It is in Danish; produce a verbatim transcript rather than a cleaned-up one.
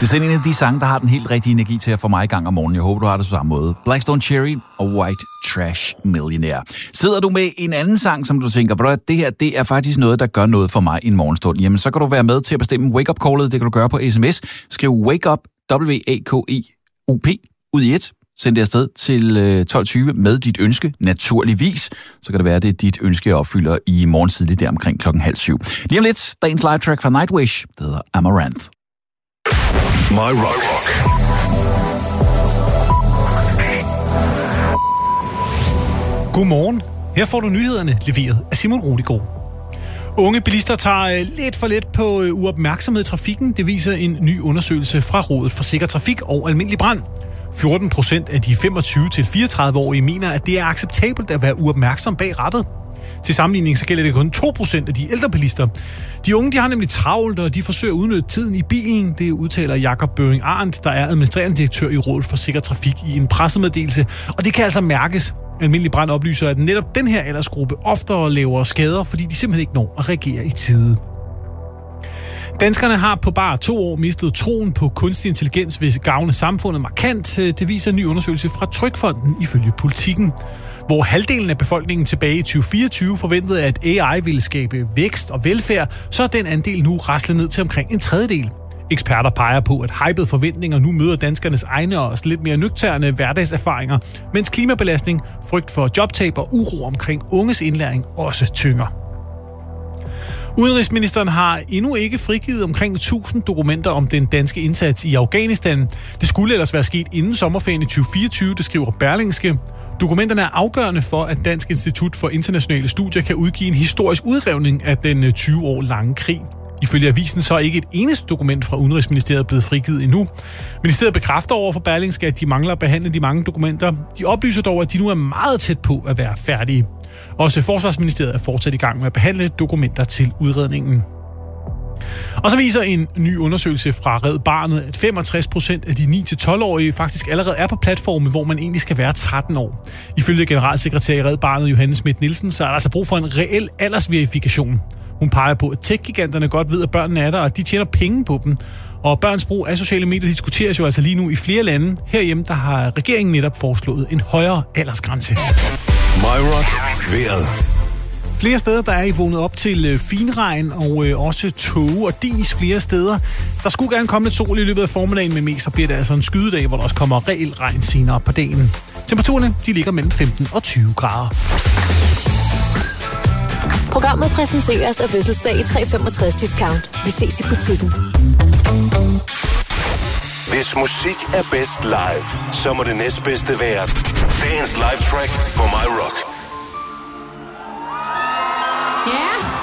Det er en af de sange, der har den helt rigtige energi til at få mig i gang om morgenen. Jeg håber, du har det på samme måde. Blackstone Cherry og White Trash Millionaire. Sidder du med en anden sang, som du tænker, at det her det er faktisk noget, der gør noget for mig i en morgenstund, jamen så kan du være med til at bestemme wake-up-callet. Det kan du gøre på sms. Skriv wake up, W A K E U P, ud i et. Send det afsted til tolv tyve med dit ønske, naturligvis. Så kan det være, at det er dit ønske, jeg opfylder i morgen tidlig der omkring klokken halv syv. Lige om lidt, dagens live track fra Nightwish, det hedder Amaranth. My Rock. Godmorgen. Her får du nyhederne leveret af Simon Rodigård. Unge bilister tager lidt for let på uopmærksomhed i trafikken. Det viser en ny undersøgelse fra Rådet for Sikker Trafik og Almindelig Brand. fjorten procent af de femogtyve til fireogtredive-årige mener, at det er acceptabelt at være uopmærksom bag rattet. Til sammenligning så gælder det kun to procent af de ældre bilister. De unge de har nemlig travlt, og de forsøger at udnytte tiden i bilen. Det udtaler Jakob Børing Arndt, der er administrerende direktør i Rådet for Sikker Trafik, i en pressemeddelelse. Og det kan altså mærkes. Almindelig Brand oplyser, at netop den her aldersgruppe oftere laver skader, fordi de simpelthen ikke når at reagere i tide. Danskerne har på bare to år mistet troen på kunstig intelligens, hvis gavne samfundet markant. Det viser en ny undersøgelse fra Trygfonden ifølge Politikken. Hvor halvdelen af befolkningen tilbage i tyve fireogtyve forventede, at A I ville skabe vækst og velfærd, så er den andel nu raslet ned til omkring en tredjedel. Eksperter peger på, at hypede forventninger nu møder danskernes egne og lidt mere nøgterne hverdagserfaringer, mens klimabelastning, frygt for jobtab og uro omkring unges indlæring også tynger. Udenrigsministeren har endnu ikke frigivet omkring tusind dokumenter om den danske indsats i Afghanistan. Det skulle ellers være sket inden sommerferien i tyve fireogtyve, det skriver Berlingske. Dokumenterne er afgørende for, at Dansk Institut for Internationale Studier kan udgive en historisk udrevning af den tyve år lange krig. Ifølge avisen så er ikke et eneste dokument fra Udenrigsministeriet blevet frigivet endnu. Ministeriet bekræfter over for Berlingske, at de mangler at behandle de mange dokumenter. De oplyser dog, at de nu er meget tæt på at være færdige. Også Forsvarsministeriet er fortsat i gang med at behandle dokumenter til udredningen. Og så viser en ny undersøgelse fra Red Barnet, at femogtres procent af de ni til tolv-årige faktisk allerede er på platforme, hvor man egentlig skal være tretten år. Ifølge generalsekretær i Red Barnet, Johanne Schmidt Nielsen, så er der altså brug for en reel aldersverifikation. Hun peger på, at tech-giganterne godt ved, at børnene er der, og de tjener penge på dem. Og børns brug af sociale medier diskuteres jo altså lige nu i flere lande. Herhjemme der har regeringen netop foreslået en højere aldersgrænse. My Rock, vejret. Flere steder, der er I vågnet op til finregn og øh, også tåge og dis flere steder. Der skulle gerne komme lidt sol i løbet af formiddagen, men mest så bliver det altså en skydedag, hvor der også kommer reel regn senere på dagen. Temperaturerne de ligger mellem femten og tyve grader. Programmet præsenteres af Fødselsdag i tre femogtres discount. Vi ses i butikken. Hvis musik er bedst live, så må det næstbedste være dagens live track på My Rock. Ja.